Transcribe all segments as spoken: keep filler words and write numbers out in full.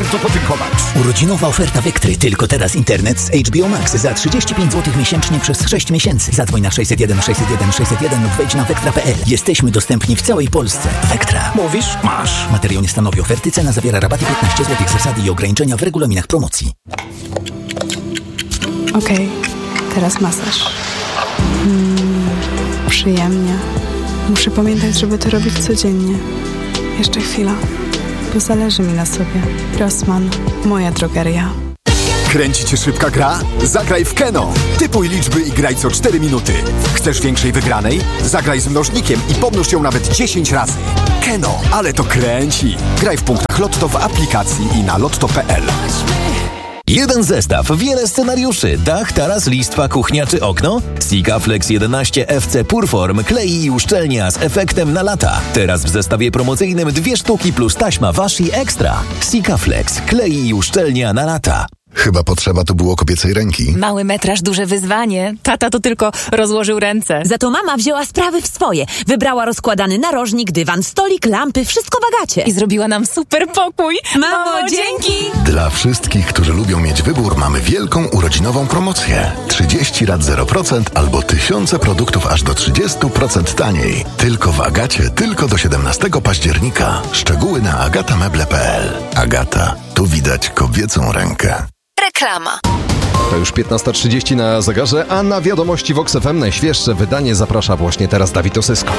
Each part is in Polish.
warto potynkować. Urodzinowa oferta Vectry. Tylko teraz internet z H B O Max za trzydzieści pięć złotych miesięcznie przez sześć miesięcy. Zadzwoń na sześćset jeden sześćset jeden sześćset jeden lub wejdź na vectra kropka p l. Jesteśmy dostępni w całej Polsce. Vectra. Mówisz? Masz. Materiał nie stanowi oferty. Cena zawiera rabaty piętnaście złotych. Zasady i ograniczenia w regulaminach promocji. Okej, okay, teraz masaż. Mm, przyjemnie. Muszę pamiętać, żeby to robić codziennie. Jeszcze chwila, bo zależy mi na sobie. Rossmann, moja drogeria. Kręci cię szybka gra? Zagraj w Keno. Typuj liczby i graj co cztery minuty. Chcesz większej wygranej? Zagraj z mnożnikiem i pomnóż ją nawet dziesięć razy. Keno, ale to kręci. Graj w punktach Lotto w aplikacji i na lotto kropka p l. Jeden zestaw, wiele scenariuszy. Dach, taras, listwa, kuchnia czy okno? Sikaflex jedenaście F C Purform, klei i uszczelnia z efektem na lata. Teraz w zestawie promocyjnym dwie sztuki plus taśma Washi Extra. Sikaflex, klei i uszczelnia na lata. Chyba potrzeba tu było kobiecej ręki. Mały metraż, duże wyzwanie. Tata to tylko rozłożył ręce. Za to mama wzięła sprawy w swoje. Wybrała rozkładany narożnik, dywan, stolik, lampy, wszystko w Agacie. I zrobiła nam super pokój. Mamo, dzięki! Dla wszystkich, którzy lubią mieć wybór, mamy wielką urodzinową promocję. trzydzieści rat zero procent albo tysiące produktów aż do trzydzieści procent taniej. Tylko w Agacie, tylko do siedemnastego października. Szczegóły na agatameble kropka p l. Agata, tu widać kobiecą rękę. Reklama. To już piętnasta trzydzieści na zegarze, a na wiadomości Vox F M najświeższe wydanie zaprasza właśnie teraz Dawid Osysko.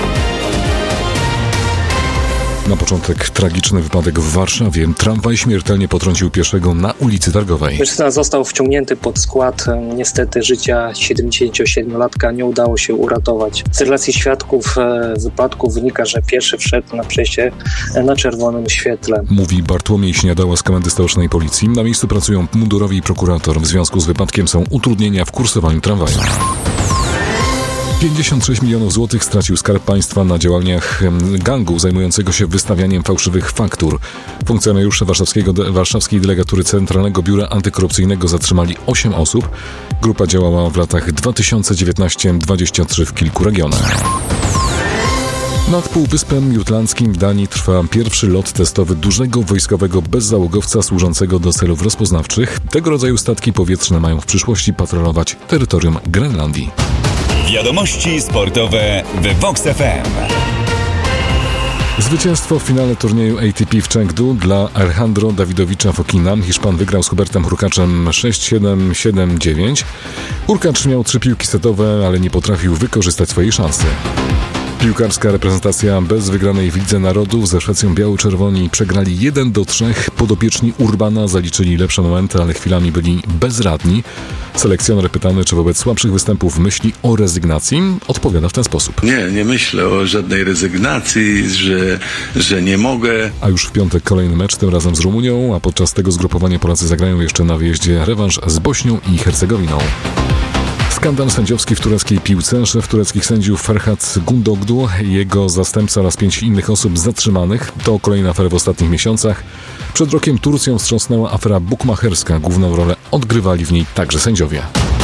Na początek tragiczny wypadek w Warszawie. Tramwaj śmiertelnie potrącił pieszego na ulicy Targowej. Mężczyzna został wciągnięty pod skład. Niestety życia siedemdziesięciosiedmiolatka nie udało się uratować. Z relacji świadków wypadku wynika, że pieszy wszedł na przejście na czerwonym świetle. Mówi Bartłomiej Śniadała z Komendy Stołecznej Policji. Na miejscu pracują mundurowi i prokurator. W związku z wypadkiem są utrudnienia w kursowaniu tramwaju. pięćdziesiąt sześć milionów złotych stracił Skarb Państwa na działaniach gangu zajmującego się wystawianiem fałszywych faktur. Funkcjonariusze warszawskiego de- warszawskiej delegatury Centralnego Biura Antykorupcyjnego zatrzymali osiem osób. Grupa działała w latach dwa tysiące dziewiętnaście do dwudziestego trzeciego w kilku regionach. Nad Półwyspem Jutlandzkim w Danii trwa pierwszy lot testowy dużego wojskowego bezzałogowca służącego do celów rozpoznawczych. Tego rodzaju statki powietrzne mają w przyszłości patrolować terytorium Grenlandii. Wiadomości sportowe w Vox F M. Zwycięstwo w finale turnieju A T P w Chengdu dla Alejandro Dawidowicza Fokina. Hiszpan wygrał z Hubertem Hurkaczem sześć siedem siedem dziewięć. Hurkacz miał trzy piłki setowe, ale nie potrafił wykorzystać swojej szansy. Piłkarska reprezentacja bez wygranej w Lidze Narodów ze Szwecją biało-czerwoni przegrali jeden do trzech. Podopieczni Urbana zaliczyli lepsze momenty, ale chwilami byli bezradni. Selekcjoner pytany, czy wobec słabszych występów myśli o rezygnacji, odpowiada w ten sposób. Nie, nie myślę o żadnej rezygnacji, że, że nie mogę. A już w piątek kolejny mecz, tym razem z Rumunią, a podczas tego zgrupowania Polacy zagrają jeszcze na wyjeździe rewanż z Bośnią i Hercegowiną. Skandal sędziowski w tureckiej piłce. Szef tureckich sędziów Ferhat Gundogdu i jego zastępca oraz pięć innych osób zatrzymanych. To kolejna afera w ostatnich miesiącach. Przed rokiem Turcją wstrząsnęła afera bukmacherska. Główną rolę odgrywali w niej także sędziowie.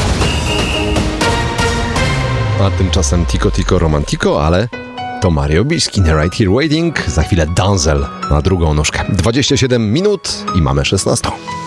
A tymczasem Tico Tico Romantico, ale to Mario Biskin, Right Here Waiting. Za chwilę Denzel na drugą nóżkę. dwadzieścia siedem minut i mamy szesnastą.